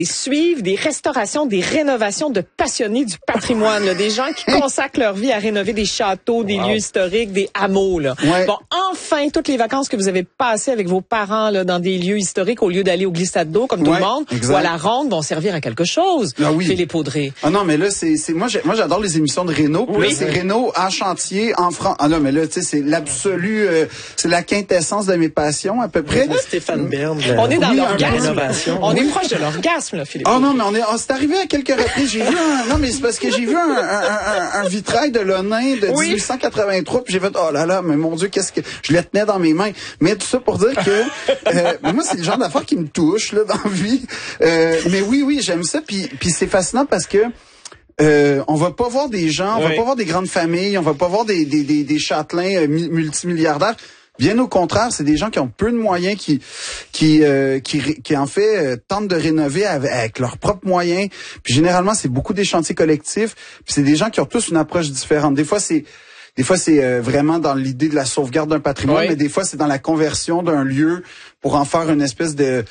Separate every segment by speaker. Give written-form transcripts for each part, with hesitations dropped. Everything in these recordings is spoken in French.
Speaker 1: suivent des restaurations, des rénovations de passionnés du patrimoine, là, des gens qui consacrent leur vie à rénover des châteaux, des lieux historiques, des hameaux. Là.
Speaker 2: Ouais.
Speaker 1: Bon, enfin, toutes les vacances que vous avez passées avec vos parents là, dans des lieux historiques, au lieu d'aller au glissade d'eau comme tout le monde,
Speaker 2: exact.
Speaker 1: ou à la ronde, vont servir à quelque chose.
Speaker 2: Ah oui.
Speaker 1: Philippe Audrey.
Speaker 2: Ah non, mais là, moi j'adore les émissions de Réno. Puis là, c'est Réno en chantier en France. Ah non, mais là, tu sais, c'est l'absolu, c'est la quintessence de mes passions à peu près.
Speaker 3: Stéphane Bern.
Speaker 1: On est dans l'orgasme. On est
Speaker 3: Oui.
Speaker 1: proche de l'orgasme, là, Philippe.
Speaker 2: Oh non, mais c'est arrivé à quelques reprises. J'ai vu non, mais c'est parce que j'ai vu un vitrail de Lonin de 1883, puis j'ai fait, oh là là, mais mon Dieu, qu'est-ce que, je le tenais dans mes mains. Mais tout ça pour dire que, moi, c'est le genre d'affaires qui me touche, là, dans la vie. Mais oui, j'aime ça, puis c'est fascinant parce que, on va pas voir des gens, on va pas voir des grandes familles, on va pas voir des châtelains multimilliardaires. Bien au contraire, c'est des gens qui ont peu de moyens, qui en fait tentent de rénover avec leurs propres moyens. Puis généralement, c'est beaucoup des chantiers collectifs. Puis c'est des gens qui ont tous une approche différente. Des fois, c'est vraiment dans l'idée de la sauvegarde d'un patrimoine, mais des fois, c'est dans la conversion d'un lieu pour en faire une espèce de,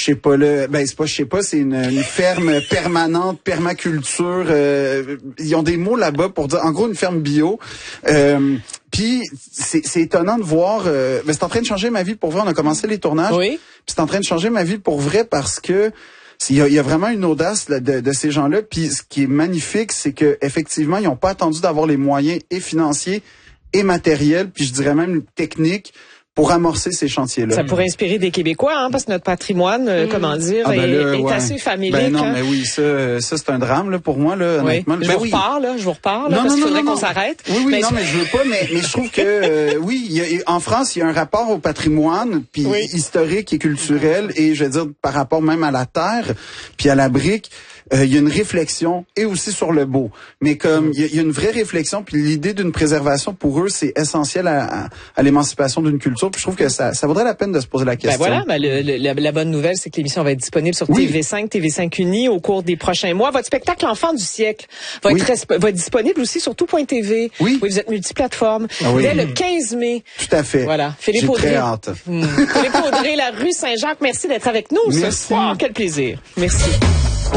Speaker 2: c'est une ferme permanente, permaculture. Ils ont des mots là-bas pour dire, en gros, une ferme bio. Puis c'est étonnant de voir. Mais c'est en train de changer ma vie pour vrai. On a commencé les tournages.
Speaker 1: Oui.
Speaker 2: Puis c'est en train de changer ma vie pour vrai parce que il y a vraiment une audace de ces gens-là. Puis ce qui est magnifique, c'est que effectivement, ils n'ont pas attendu d'avoir les moyens et financiers et matériels, puis je dirais même techniques, pour amorcer ces chantiers-là.
Speaker 1: Ça pourrait inspirer des Québécois, hein, parce que notre patrimoine, comment dire, est assez familier.
Speaker 2: Ben non, mais oui, ça c'est un drame là pour moi là, honnêtement.
Speaker 1: Je vous repars là, parce qu'il faudrait qu'on s'arrête.
Speaker 2: Oui, non, mais je veux pas, mais je trouve que en France, il y a un rapport au patrimoine, puis historique et culturel, et je veux dire par rapport même à la terre, puis à la brique. Il y a une réflexion et aussi sur le beau. Mais comme il y a une vraie réflexion, puis l'idée d'une préservation pour eux, c'est essentiel à l'émancipation d'une culture. Puis je trouve que ça vaudrait la peine de se poser la question.
Speaker 1: Ben voilà, la bonne nouvelle, c'est que l'émission va être disponible sur TV5, TV5 Uni au cours des prochains mois. Votre spectacle L'Enfant du siècle va être disponible aussi sur tout.tv. Oui, vous êtes multiplateforme. Dès le 15 mai.
Speaker 2: Tout à fait.
Speaker 1: Voilà, Philippe
Speaker 2: J'ai
Speaker 1: Audrey.
Speaker 2: très hâte.
Speaker 1: Philippe Audrey, la rue Saint-Jacques. Merci d'être avec nous ce soir. Quel plaisir. Merci.